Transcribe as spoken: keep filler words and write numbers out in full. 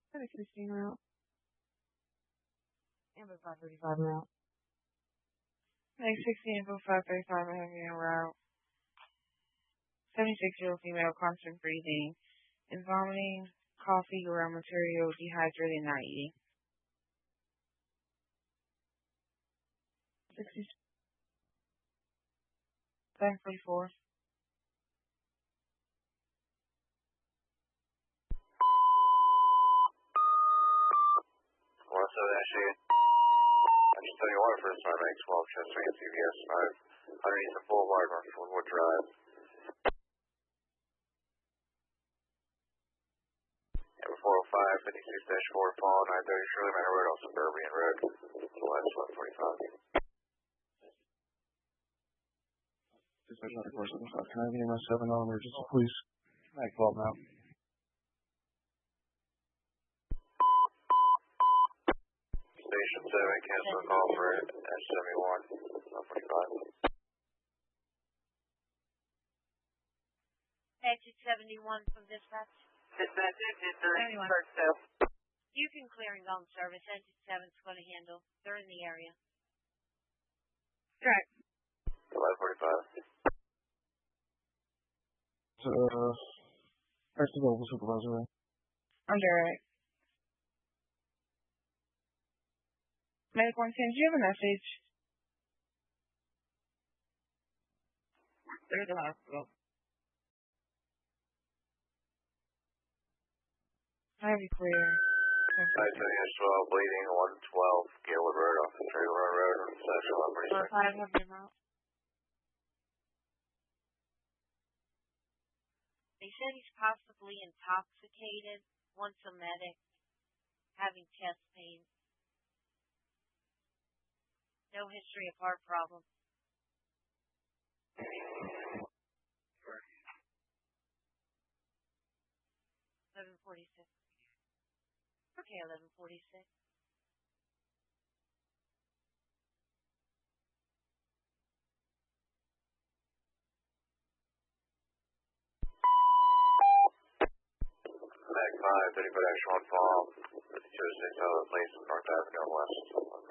Medic sixteen route. Amber five thirty-five route. Medic sixteen, Amber five thirty-five, heavy en route. seventy-six-year-old female, constant breathing, and vomiting, coffee, ground material, dehydrated, not eating. sixty-seven forty-four. one oh seven actually. I just tell you what, first time X twelve, Chester and C V S five, underneath the Boulevard, North Fordwood Drive. Number four oh five, fifty-six dash four, Paul, nine thirty Shirley Manor Road, also Suburban Road, West one forty-five. Dispatch on the course of the five, can I get my seven on emergency, please? Nine twelve now. Station seven, cancel the call for S seventy-one, one forty-five. Exit seventy-one from dispatch. Dispatch, exit thirty-one. You can clearing on service. Exit seven's going to handle. They're in the area. Correct. eleven forty-five. Uh, first available supervisor. Under it. Medic one ten, do you have a message? There's a hospital. I have you clear. five thirty dash twelve, bleeding, one twelve, Gaylord Road, off the Trailer Run Road, section one forty-six. five have been out. They said he's possibly intoxicated, wants a medic, having chest pain. No history of heart problem. eleven forty-six. Okay, eleven forty-six. Mag five, thirty-foot action one fall, fifty-two oh six, out of place, North Avenue West.